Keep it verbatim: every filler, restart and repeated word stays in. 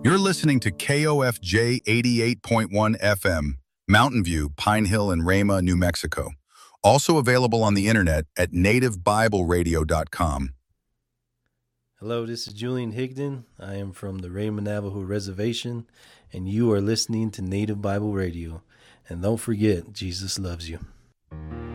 You're listening to K O F J eighty-eight point one F M, Mountain View, Pine Hill, and Rama, New Mexico. Also available on the internet at native bible radio dot com. Hello, this is Julian Higdon. I am from the Rama Navajo Reservation, and you are listening to Native Bible Radio. And don't forget, Jesus loves you.